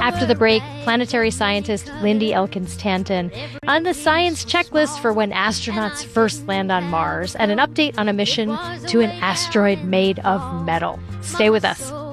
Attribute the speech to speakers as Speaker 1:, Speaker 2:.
Speaker 1: After the break, planetary scientist Lindy Elkins Tanton on the science checklist for when astronauts first land on Mars and an update on a mission to an asteroid made of metal. Stay with us.